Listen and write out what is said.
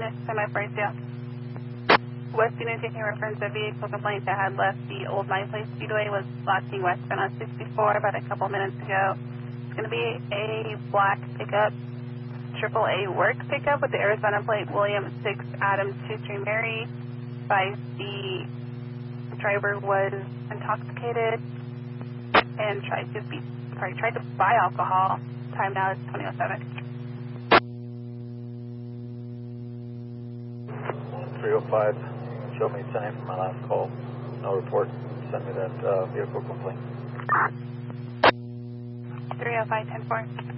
Unit semi-price, yeah. West Unit taking reference a vehicle complaint that had left the old My Place Speedway was flashing westbound on 64 about a couple minutes ago. It's going to be a black pickup, AAA work pickup with the Arizona plate William 6 Adam 23 Mary. The driver was intoxicated and tried to buy alcohol. Time now is 20:07. 305, show me 10 from my last call. No report. Send me that vehicle complaint. 305, 10-4.